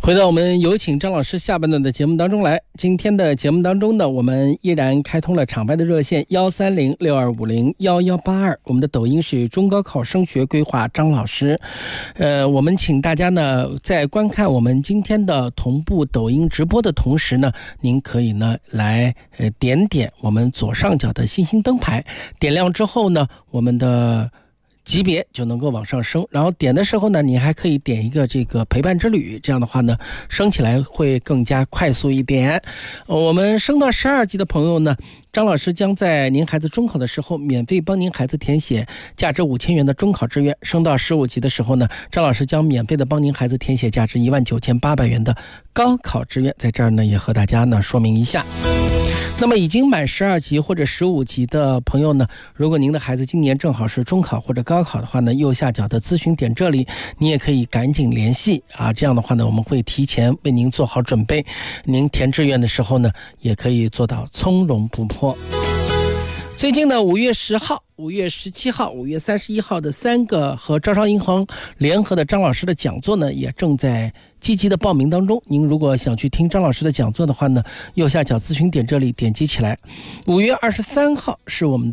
回到我们有请张老师下半段的节目当中来。今天的节目当中呢，我们依然开通了场外的热线13062501182，我们的抖音是中高考升学规划张老师。我们请大家呢在观看我们今天的同步抖音直播的同时呢，您可以呢来点我们左上角的星星灯牌，点亮之后呢，我们的级别就能够往上升，然后点的时候呢，你还可以点一个这个陪伴之旅，这样的话呢，升起来会更加快速一点。我们升到12级的朋友呢，张老师将在您孩子中考的时候免费帮您孩子填写价值5000元的中考志愿，升到15级的时候呢，张老师将免费的帮您孩子填写价值19800元的高考志愿，在这儿呢也和大家呢说明一下。那么已经满12级或者15级的朋友呢，如果您的孩子今年正好是中考或者高考的话呢，右下角的咨询点这里你也可以赶紧联系啊，这样的话呢，我们会提前为您做好准备，您填志愿的时候呢，也可以做到从容不迫。最近呢，5月10号、5月17号、5月31号的3个和招商银行联合的张老师的讲座呢，也正在积极的报名当中。您如果想去听张老师的讲座的话呢，右下角咨询点这里点击起来。5月23号是我们